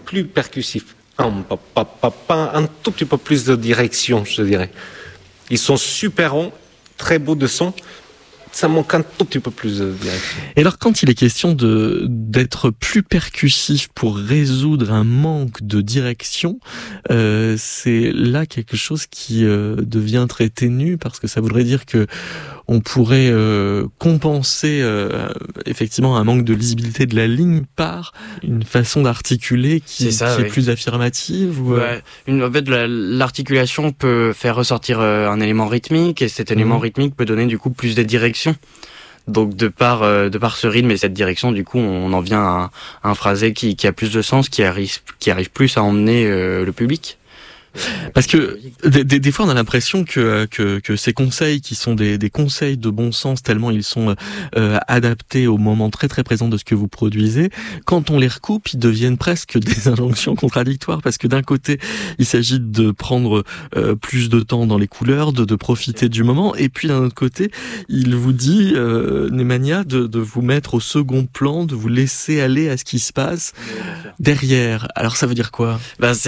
plus percussif. Pas un tout petit peu plus de direction, je dirais. Ils sont super ronds, très beaux de son. Ça manque un tout petit peu plus de direction. Et alors, quand il est question d'être plus percussif pour résoudre un manque de direction, c'est là quelque chose qui devient très ténu, parce que ça voudrait dire que on pourrait compenser effectivement un manque de lisibilité de la ligne par une façon d'articuler qui est plus affirmative. Ou ouais. En fait, l'articulation peut faire ressortir un élément rythmique, et cet élément rythmique peut donner du coup plus de direction. Donc de par ce rythme et cette direction, du coup, on en vient à un phrasé qui a plus de sens, qui arrive plus à emmener le public. Parce que des fois on a l'impression que ces conseils qui sont des conseils de bon sens, tellement ils sont adaptés au moment très très présent de ce que vous produisez, quand on les recoupe, ils deviennent presque des injonctions contradictoires, parce que d'un côté il s'agit de prendre plus de temps dans les couleurs, de profiter du moment, et puis d'un autre côté il vous dit Nemanja de vous mettre au second plan, de vous laisser aller à ce qui se passe derrière. Alors ça veut dire quoi?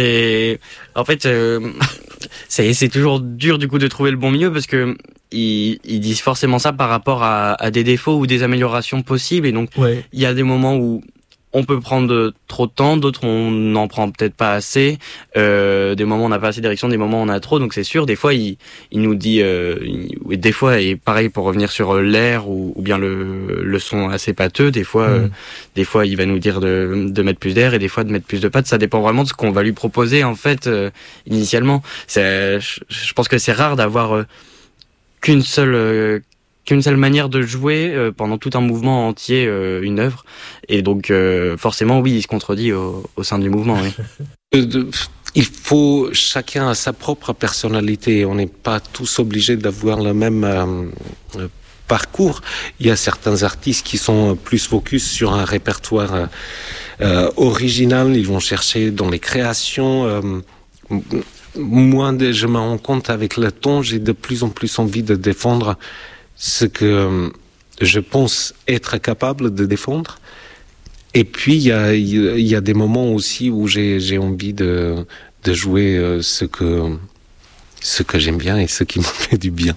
C'est toujours dur du coup de trouver le bon milieu, parce que ils disent forcément ça par rapport à des défauts ou des améliorations possibles, et donc il y a des moments où on peut prendre trop de temps, d'autres on n'en prend peut-être pas assez, des moments on n'a pas assez de direction, des moments on a trop, donc c'est sûr, des fois il nous dit, des fois, et pareil pour revenir sur l'air ou bien le son assez pâteux, des fois il va nous dire de mettre plus d'air, et des fois de mettre plus de pattes, ça dépend vraiment de ce qu'on va lui proposer en fait initialement. Je pense que c'est rare d'avoir qu'une seule manière de jouer pendant tout un mouvement entier, une œuvre, et donc forcément oui, il se contredit au sein du mouvement. Oui. Il faut, chacun a sa propre personnalité, on n'est pas tous obligés d'avoir le même parcours. Il y a certains artistes qui sont plus focus sur un répertoire original, ils vont chercher dans les créations. Moi, je me rends compte avec le temps, j'ai de plus en plus envie de défendre ce que je pense être capable de défendre. Et puis, il y a des moments aussi où j'ai envie de jouer ce que j'aime bien et ce qui me fait du bien.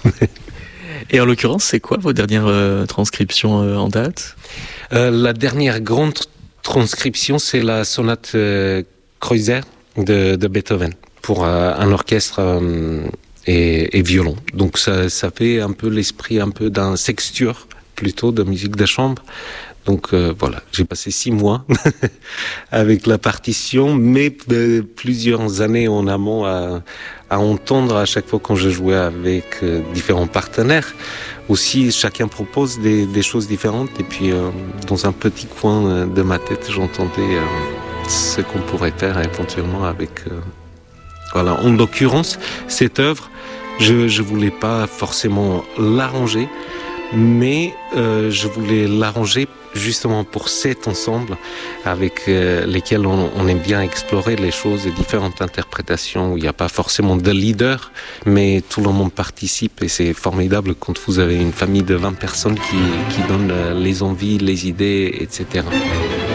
Et en l'occurrence, c'est quoi vos dernières transcriptions en date? La dernière grande transcription, c'est la sonate Kreutzer de Beethoven pour un orchestre et violon. Donc ça fait un peu l'esprit un peu d'un sextuor plutôt de musique de chambre. Donc voilà, j'ai passé 6 mois avec la partition, mais plusieurs années en amont à entendre à chaque fois quand je jouais avec différents partenaires. Aussi, chacun propose des choses différentes, et puis dans un petit coin de ma tête, j'entendais ce qu'on pourrait faire éventuellement avec... Voilà. En l'occurrence, cette œuvre, je voulais pas forcément l'arranger, mais je voulais l'arranger justement pour cet ensemble avec lesquels on aime bien explorer les choses et différentes interprétations où il n'y a pas forcément de leader, mais tout le monde participe, et c'est formidable quand vous avez une famille de 20 personnes qui donnent les envies, les idées, etc.